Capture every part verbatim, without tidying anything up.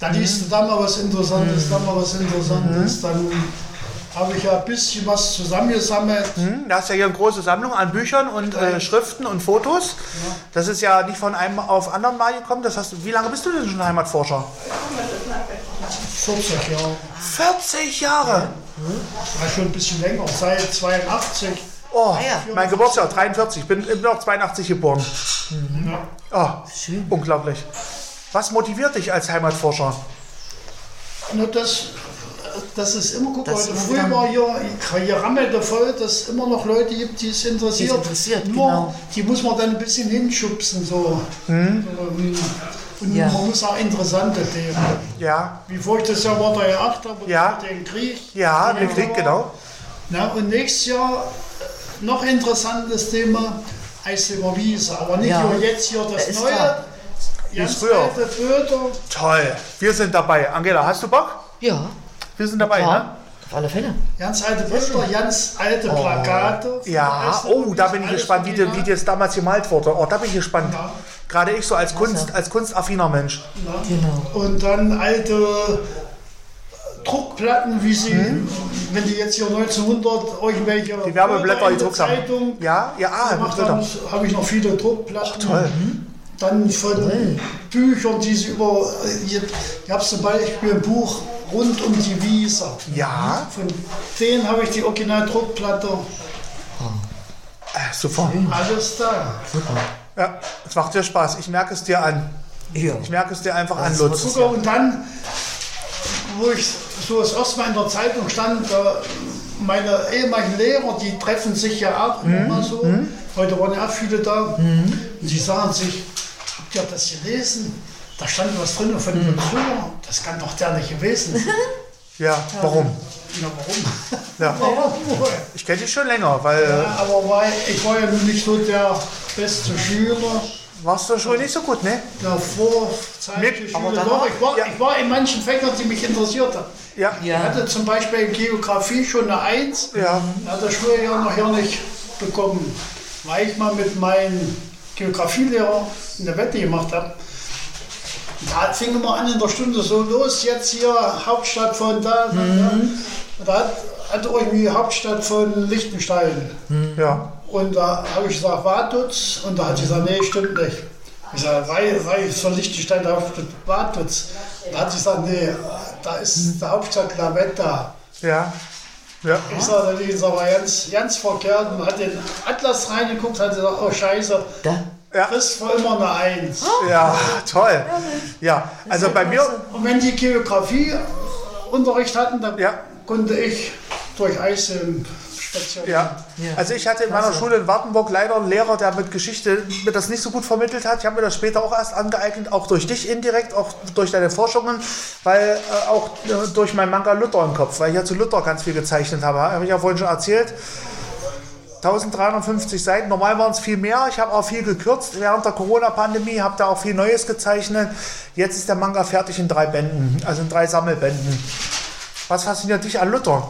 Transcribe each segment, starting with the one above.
Da liest du dann mal was Interessantes, mhm. dann mal was Interessantes, mhm. dann habe ich ja ein bisschen was zusammengesammelt. Mhm. Da hast ja hier eine große Sammlung an Büchern und äh, Schriften und Fotos. Ja. Das ist ja nicht von einem auf anderen Mal gekommen. Das heißt, wie lange bist du denn schon Heimatforscher? vierzig Jahre. vierzig Jahre? Ja. Ja, schon ein bisschen länger, seit zweiundachtzig. Oh, ah, ja. Mein Geburtsjahr, dreiundvierzig. Ich bin immer noch zweiundachtzig geboren. Mhm. Ja. Oh, schön. Unglaublich. Was motiviert dich als Heimatforscher? Na, das, das ist immer, guck mal, früher war hier, hier rammelte voll, dass es immer noch Leute gibt, die es interessiert. Die, interessiert, Nur, genau. die muss man dann ein bisschen hinschubsen. So. Mhm. Und ja. man muss auch interessante Themen. Ja. Wie voriges Jahr war der ja acht, aber ja. den Krieg. Ja, den Krieg, genau. Na, und nächstes Jahr noch interessantes Thema, Eisleben Wiese. Aber nicht ja. nur jetzt hier das da Neue. Da. Ganz alte Föder. Toll, wir sind dabei. Angela, hast du Bock? Ja. Wir sind dabei, ja. ne? Auf alle Fälle. Ganz alte Bilder, ganz alte oh. Plakate. Ja, oh, da bin ich gespannt, wie, die, wie das damals gemalt wurde. Oh, da bin ich gespannt. Ja. Gerade ich so als, Kunst, als kunstaffiner Mensch. Ja. Genau. Und dann alte Druckplatten, wie sie, hm? wenn die jetzt hier neunzehnhundert irgendwelche die Werbeblätter gedruckt haben. Ja, ja, ah, habe hab ich noch viele Druckplatten. Ach, toll. Mhm. Dann von toll. Büchern, die sie über, ich habe zum Beispiel ein Buch rund um die Wiese. Ja. Von denen habe ich die Original-Druckplatte. Oh. Äh, super. Alles da. Super. Ja, es macht dir Spaß. Ich merke es dir an. Ja. Ich merke es dir einfach das an, Lutz. Und dann, wo ich so das erste Mal in der Zeitung stand, meine ehemaligen Lehrer, die treffen sich ja auch mhm. immer so. Mhm. Heute waren ja auch viele da. Mhm. Und sie sagen sich, habt ihr das gelesen? Da stand was drin von dem Betrüger. Das kann doch der nicht gewesen sein. Ja, warum? Ja, warum? Ja. Warum? Ich kenne dich schon länger, weil... Ja, aber weil, ich war ja nun nicht so der beste Schüler. Warst du schon nicht so gut, ne? Ja, vorzeitige Schüler doch. Ich war, ja. ich war in manchen Fächern, die mich interessiert haben. Ja. Ich hatte zum Beispiel in Geografie schon eine Eins. Ja. Hat das Schuljahr noch hier nicht bekommen, weil ich mal mit meinem Geografielehrer eine Wette gemacht habe. Da fing immer an in der Stunde so los, jetzt hier Hauptstadt von da. Mhm. Da hat, hat irgendwie Hauptstadt von Liechtenstein. Mhm. Ja. Und da habe ich gesagt, Vaduz. Und da hat sie gesagt, nee, stimmt nicht. Ich sage, weil, weil von Liechtenstein der Hauptstadt Vaduz. Da hat sie gesagt, nee, da ist der Hauptstadt La Veta. Ja. Ja. Ich sage, das ist aber ganz, ganz verkehrt. Und hat den Atlas reingeguckt, hat gesagt, oh Scheiße. Da? Ja. Das war immer eine Eins. Ja, toll. Ja, also bei mir... Und wenn die Geografieunterricht hatten, dann ja. konnte ich durch Eisheim spazieren. Ja. Also ich hatte in meiner Schule in Wartenburg leider einen Lehrer, der mit Geschichte mir das nicht so gut vermittelt hat. Ich habe mir das später auch erst angeeignet, auch durch dich indirekt, auch durch deine Forschungen, weil äh, auch äh, durch meinen Manga Luther im Kopf, weil ich ja zu Luther ganz viel gezeichnet habe. Habe ich ja vorhin schon erzählt. eintausenddreihundertfünfzig Seiten, normal waren es viel mehr. Ich habe auch viel gekürzt während der Corona-Pandemie, habe da auch viel Neues gezeichnet. Jetzt ist der Manga fertig in drei Bänden, also in drei Sammelbänden. Was fasziniert dich an Luther?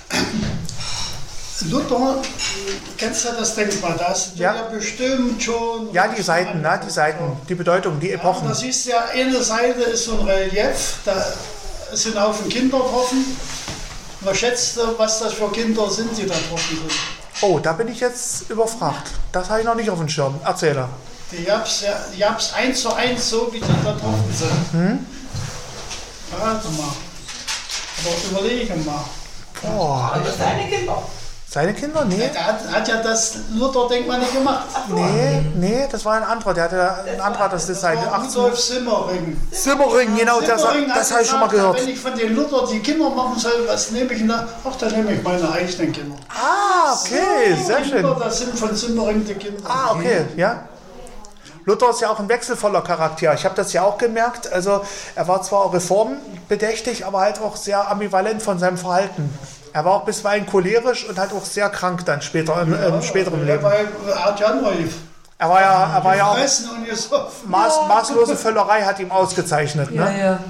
Luther, kennst du das Denkmal? Da hast du ja. ja bestimmt schon... Ja, die Seiten, ne? die Seiten, die Bedeutung, die Epochen. Ja, da siehst du ja, eine Seite ist so ein Relief, da sind Haufen Kinder drauf. Was schätzt du, was das für Kinder sind, die da drauf sind? Oh, da bin ich jetzt überfragt. Das habe ich noch nicht auf dem Schirm. Erzähle. Die gab es ja, eins zu eins so, wie die da drauf sind. Hm? Warte mal. Aber überlege mal. Oh. Also deine Kinder? Seine Kinder? Nee. Ja, der hat, hat ja das Luther-Denkmal nicht gemacht. Nee, nee, das war ein anderer. Der hatte ein anderer das Design. Rudolf Simmering. Simmering, genau, Simmering das, das habe ich schon mal gehört. Wenn ich von den Luther die Kinder machen soll, was nehme ich da? Ach, dann nehme ich meine eigenen Kinder. Ah, okay, so, sehr schön. Kinder, das sind von Simmering die Kinder. Ah, okay, ja. Luther ist ja auch ein wechselvoller Charakter. Ich habe das ja auch gemerkt. Also er war zwar reformbedächtig, aber halt auch sehr ambivalent von seinem Verhalten. Er war auch bisweilen cholerisch und halt auch sehr krank dann später im, ja, im späteren Leben. Er hat ja neu. Er war ja, er war ja auch und Maß, maßlose Völlerei hat ihm ausgezeichnet. Ne? Ja, ja.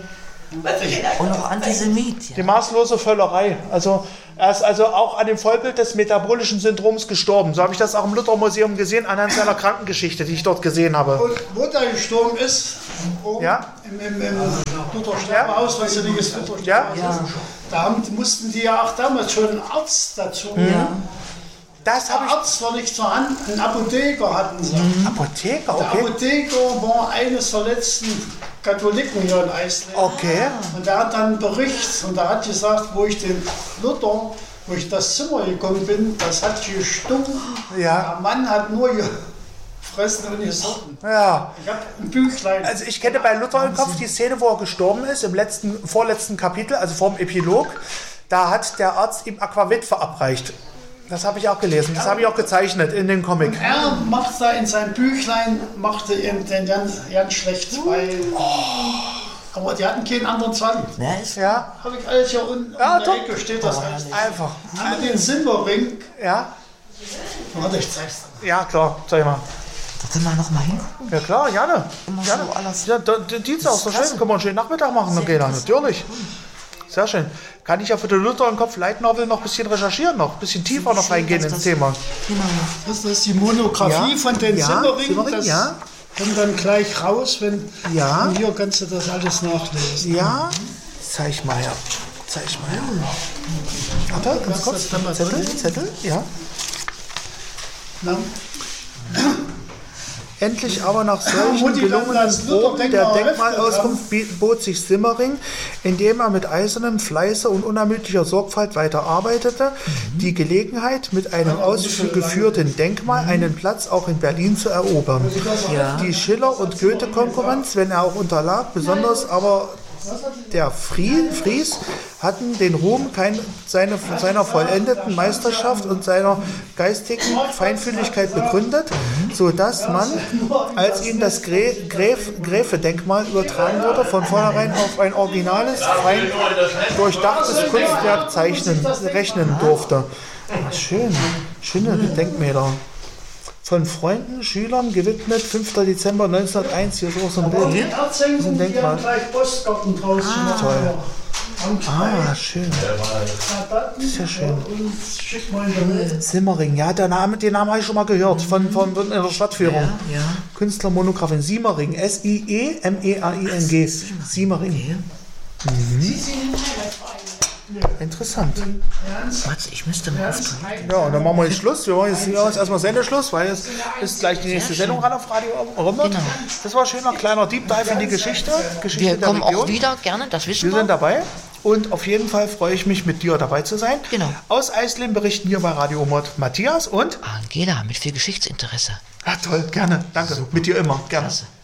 Und auch Antisemit. Ja. Die maßlose Völlerei. Also er ist also auch an dem Vollbild des metabolischen Syndroms gestorben. So habe ich das auch im Luther-Museum gesehen, anhand seiner Krankengeschichte, die ich dort gesehen habe. Und wo der gestorben ist, ja? im, im, im Luther-Sterbehaus, was ja nicht das Luther-Sterbehaus ja? ja. Da haben, mussten die ja auch damals schon einen Arzt dazu. Ja. Das der Arzt war nicht zur Hand, einen Apotheker hatten sie. Mhm. Apotheker, okay. Der Apotheker war eines der letzten Katholiken hier in Eisleben. Okay. Und der hat dann einen Bericht und der hat gesagt, wo ich den Luther, wo ich in das Zimmer gekommen bin, das hat gestunken. Ja. Der Mann hat nur gefressen und gesoffen. Ja. Ich habe ein Büchlein. Also ich kenne bei Luther im Kopf die Szene, wo er gestorben ist, im letzten, vorletzten Kapitel, also vor dem Epilog. Da hat der Arzt ihm Aquavit verabreicht. Das habe ich auch gelesen, das habe ich auch gezeichnet in dem Comic. Und er macht da in seinem Büchlein, machte ihn den ganz, ganz schlecht, weil... Oh. Aber die hatten keinen anderen Zwang. Ja. Habe ich alles hier unten ja, in der Ecke, steht das alles. Einfach. Haben wir den Silberring. Ja. Warte, ich zeig's dir. Ja, klar, zeig mal. Da können wir noch mal hingucken. Ja klar, gerne. Immer gerne. so alles. Ja, die Dienstag auch so schön, können wir einen schönen Nachmittag machen, dann gehen natürlich. Sehr schön. Kann ich ja für den Luther im Kopf Light Novel noch ein bisschen recherchieren, noch ein bisschen tiefer noch reingehen ins Thema. Genau. Das ist die Monografie ja. von den ja. Silberringen. Silberring, das ja. kommt dann gleich raus, wenn ja. und hier kannst du das alles nachlesen. Ja, zeig mal her. Zeig mal her. Warte, ganz kurz. Zettel, Zettel, ja. Na? Endlich aber nach solchen gelungenen Proben der Denkmalauskunft bot sich Simmering, indem er mit eisernem Fleiße und unermüdlicher Sorgfalt weiterarbeitete, mhm. die Gelegenheit, mit einem ausgeführten Denkmal einen Platz auch in Berlin zu erobern. Ja. Die Schiller- und Goethe-Konkurrenz, wenn er auch unterlag, besonders aber der Fries hatten den Ruhm kein, seine, seiner vollendeten Meisterschaft und seiner geistigen Feinfühligkeit begründet, sodass man, als ihm das Gräf, Gräfe-Denkmal übertragen wurde, von vornherein auf ein originales, fein durchdachtes Kunstwerk zeichnen, rechnen durfte. Ach, schön, schöne Denkmäler. Von Freunden, Schülern gewidmet, fünfter Dezember neunzehnhunderteins, hier ist auch so ein Bild. Das ist ein Denkmal. Ah, toll. Ah, schön. Das ist ja schön. Simmering, ja, der Name, den Namen habe ich schon mal gehört, von, von in der Stadtführung. Ja, ja. Künstlermonografin Simmering, S I E M E R I N G. Simmering. Mhm. Interessant. Warte, ich müsste mal auftreten. Ja, und dann machen wir jetzt Schluss. Wir machen jetzt, jetzt erstmal Sendeschluss, weil es ist gleich die nächste Sendung ran auf Radio Rümmert. Genau. Das war ein schöner kleiner Deep Dive in die Geschichte. Geschichte wir der kommen Region. auch wieder, gerne, das wissen wir. Wir sind dabei und auf jeden Fall freue ich mich, mit dir dabei zu sein. Genau. Aus Eisleben berichten hier bei Radio Rümmert Matthias und Angela mit viel Geschichtsinteresse. Ja, toll, gerne. Danke. Super. Mit dir immer. Gerne. Klasse.